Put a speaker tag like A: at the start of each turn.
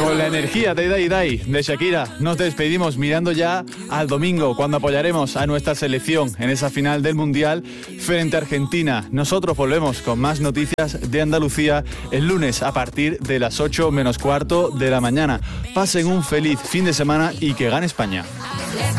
A: Con la energía de Dai Dai de Shakira nos despedimos mirando ya al domingo, cuando apoyaremos a nuestra selección en esa final del Mundial frente a Argentina. Nosotros volvemos con más noticias de Andalucía el lunes a partir de las 8 menos cuarto de la mañana. Pasen un feliz fin de semana y que gane España.